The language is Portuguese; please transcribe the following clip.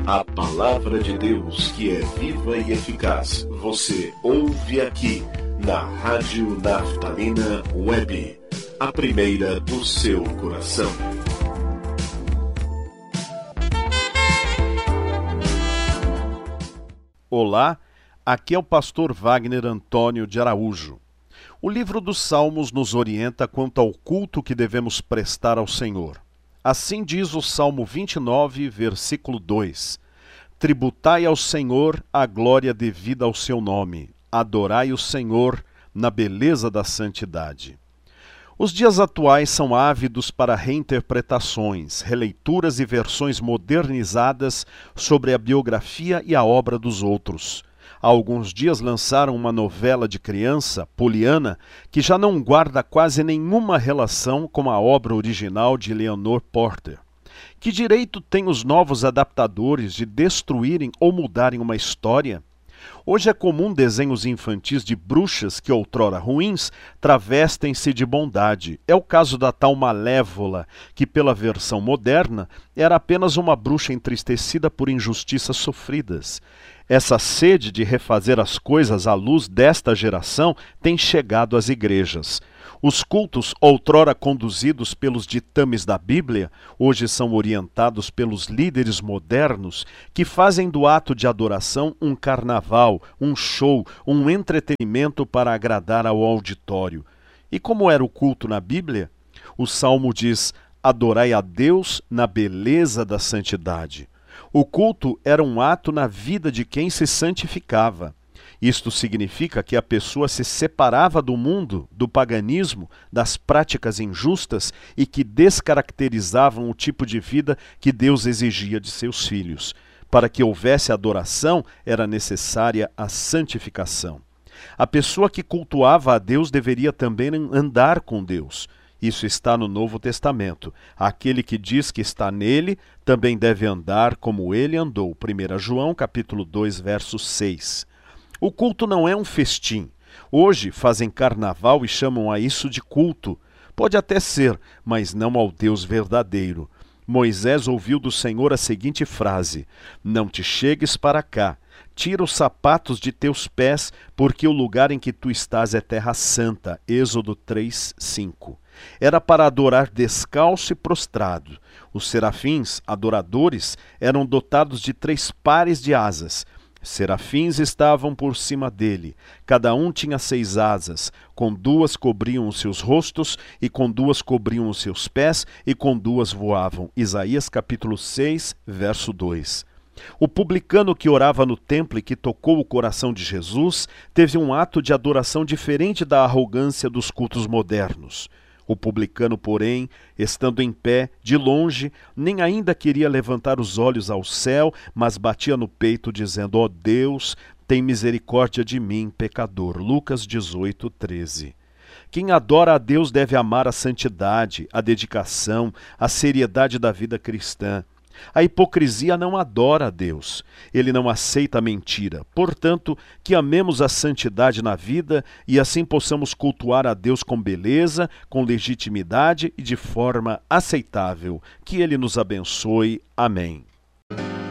A palavra de Deus, que é viva e eficaz, você ouve aqui na Rádio Naftalina Web, a primeira do seu coração. Olá, aqui é o pastor Wagner Antônio de Araújo. O livro dos Salmos nos orienta quanto ao culto que devemos prestar ao Senhor. Assim diz o Salmo 29, versículo 2. Tributai ao Senhor a glória devida ao seu nome. Adorai o Senhor na beleza da santidade. Os dias atuais são ávidos para reinterpretações, releituras e versões modernizadas sobre a biografia e a obra dos outros. Há alguns dias lançaram uma novela de criança, Poliana, que já não guarda quase nenhuma relação com a obra original de Leonor Porter. Que direito têm os novos adaptadores de destruírem ou mudarem uma história? Hoje é comum desenhos infantis de bruxas que, outrora ruins, travestem-se de bondade. É o caso da tal Malévola, que, pela versão moderna, era apenas uma bruxa entristecida por injustiças sofridas. Essa sede de refazer as coisas à luz desta geração tem chegado às igrejas. Os cultos, outrora conduzidos pelos ditames da Bíblia, hoje são orientados pelos líderes modernos que fazem do ato de adoração um carnaval, um show, um entretenimento para agradar ao auditório. E como era o culto na Bíblia? O Salmo diz: adorai a Deus na beleza da santidade. O culto era um ato na vida de quem se santificava. Isto significa que a pessoa se separava do mundo, do paganismo, das práticas injustas e que descaracterizavam o tipo de vida que Deus exigia de seus filhos. Para que houvesse adoração, era necessária a santificação. A pessoa que cultuava a Deus deveria também andar com Deus. Isso está no Novo Testamento. Aquele que diz que está nele também deve andar como ele andou. 1 João, capítulo 2, verso 6. O culto não é um festim. Hoje fazem carnaval e chamam a isso de culto. Pode até ser, mas não ao Deus verdadeiro. Moisés ouviu do Senhor a seguinte frase: não te chegues para cá, tira os sapatos de teus pés, porque o lugar em que tu estás é terra santa. Êxodo 3, 5. Era para adorar descalço e prostrado. Os serafins, adoradores, eram dotados de 3 pares de asas. Serafins estavam por cima dele. Cada um tinha 6 asas. Com 2 cobriam os seus rostos, e com 2 cobriam os seus pés, e com 2 voavam. Isaías capítulo 6, verso 2. O publicano que orava no templo e que tocou o coração de Jesus teve um ato de adoração diferente da arrogância dos cultos modernos. O publicano, porém, estando em pé, de longe, nem ainda queria levantar os olhos ao céu, mas batia no peito, dizendo: ó Deus, tem misericórdia de mim, pecador. Lucas 18, 13. Quem adora a Deus deve amar a santidade, a dedicação, a seriedade da vida cristã. A hipocrisia não adora a Deus. Ele não aceita a mentira. Portanto, que amemos a santidade na vida e assim possamos cultuar a Deus com beleza, com legitimidade e de forma aceitável. Que Ele nos abençoe. Amém.